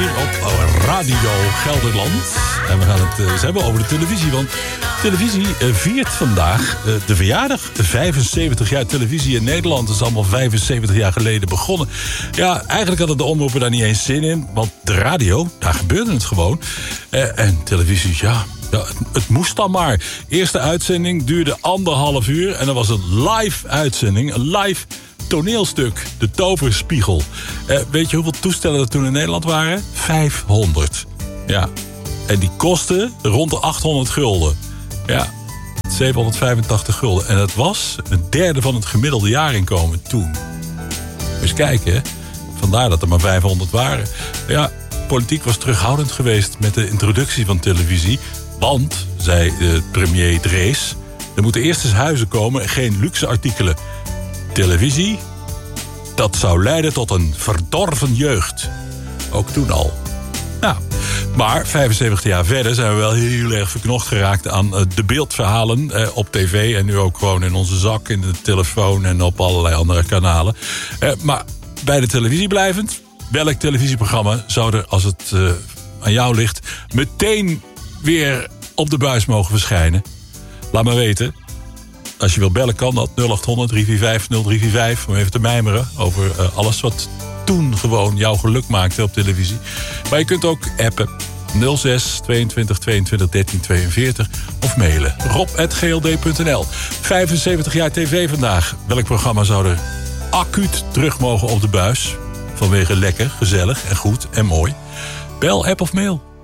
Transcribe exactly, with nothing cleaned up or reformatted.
hier op Radio Gelderland. En we gaan het uh, eens hebben over de televisie. Want televisie uh, viert vandaag uh, de verjaardag. vijfenzeventig jaar televisie in Nederland. Dat is allemaal vijfenzeventig jaar geleden begonnen. Ja, eigenlijk hadden de omroepen daar niet eens zin in. Want de radio, daar gebeurde het gewoon. Uh, en televisie, ja... Ja, het, het moest dan maar. Eerste uitzending duurde anderhalf uur. En dan was het live uitzending. Een live toneelstuk. De Toverspiegel. Eh, weet je hoeveel toestellen er toen in Nederland waren? vijfhonderd. Ja. En die kostten rond de achthonderd gulden. Ja. zevenhonderdvijfentachtig gulden. En dat was een derde van het gemiddelde jaarinkomen toen. Moet eens kijken, hè. Vandaar dat er maar vijfhonderd waren. Ja, politiek was terughoudend geweest met de introductie van televisie. Want, zei de premier Drees, er moeten eerst eens huizen komen en geen luxe artikelen. Televisie, dat zou leiden tot een verdorven jeugd. Ook toen al. Nou, maar vijfenzeventig jaar verder zijn we wel heel erg verknocht geraakt aan uh, de beeldverhalen uh, op tv. En nu ook gewoon in onze zak, in de telefoon en op allerlei andere kanalen. Uh, maar bij de televisie blijvend, welk televisieprogramma zou er, als het uh, aan jou ligt, meteen weer op de buis mogen verschijnen? Laat maar weten. Als je wil bellen kan dat. nul acht honderd drie vier vijf nul drie vier vijf. Om even te mijmeren over uh, alles wat toen gewoon jouw geluk maakte op televisie. Maar je kunt ook appen. nul zes tweeëntwintig tweeëntwintig dertien tweeënveertig. Of mailen. rob at g l d punt n l. vijfenzeventig jaar tv vandaag. Welk programma zou er acuut terug mogen op de buis? Vanwege lekker, gezellig en goed en mooi. Bel, app of mail.